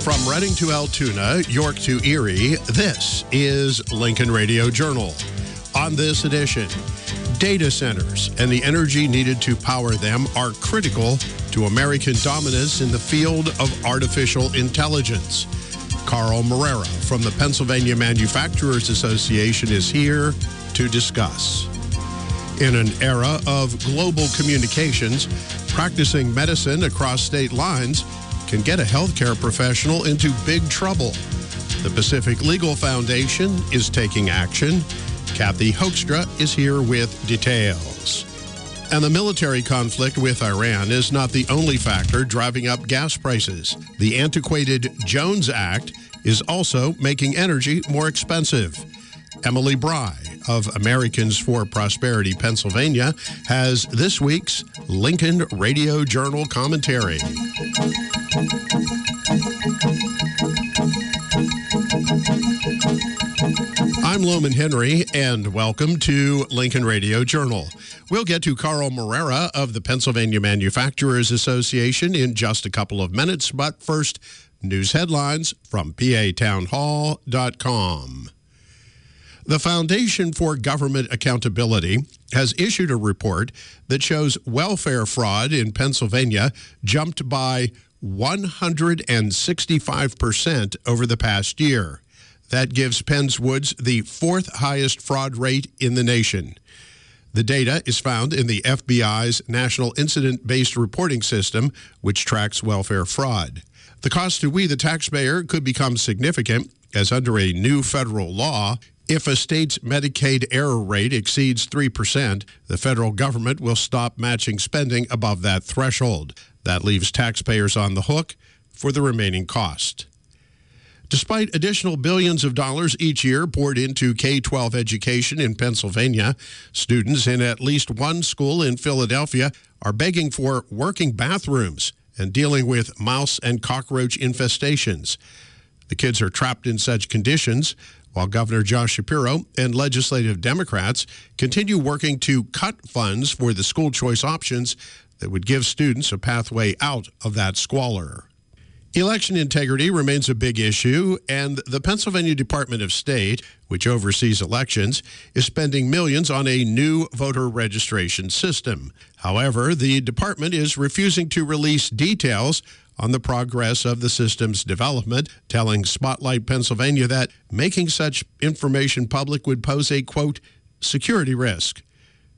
From Reading to Altoona, York to Erie, this is Lincoln Radio Journal. On this edition, data centers and the energy needed to power them are critical to American dominance in the field of artificial intelligence. Carl Moreira from the Pennsylvania Manufacturers Association is here to discuss. In an era of global communications, practicing medicine across state lines can get a healthcare professional into big trouble. The Pacific Legal Foundation is taking action. Kathy Hoekstra is here with details. And the military conflict with Iran is not the only factor driving up gas prices. The antiquated Jones Act is also making energy more expensive. Emily Bry of Americans for Prosperity Pennsylvania has this week's Lincoln Radio Journal commentary. I'm Loman Henry, and welcome to Lincoln Radio Journal. We'll get to Carl Moreira of the Pennsylvania Manufacturers Association in just a couple of minutes, but first, news headlines from PATownhall.com. The Foundation for Government Accountability has issued a report that shows welfare fraud in Pennsylvania jumped by 165% over the past year. That gives Penns Woods the fourth highest fraud rate in the nation. The data is found in the FBI's National Incident-Based Reporting System, which tracks welfare fraud. The cost to we, the taxpayer, could become significant, as under a new federal law, if a state's Medicaid error rate exceeds 3%, the federal government will stop matching spending above that threshold. That leaves taxpayers on the hook for the remaining cost. Despite additional billions of dollars each year poured into K-12 education in Pennsylvania, students in at least one school in Philadelphia are begging for working bathrooms and dealing with mouse and cockroach infestations. The kids are trapped in such conditions while Governor Josh Shapiro and legislative Democrats continue working to cut funds for the school choice options that would give students a pathway out of that squalor. Election integrity remains a big issue, and the Pennsylvania Department of State, which oversees elections, is spending millions on a new voter registration system. However, the department is refusing to release details on the progress of the system's development, telling Spotlight Pennsylvania that making such information public would pose a, quote, security risk.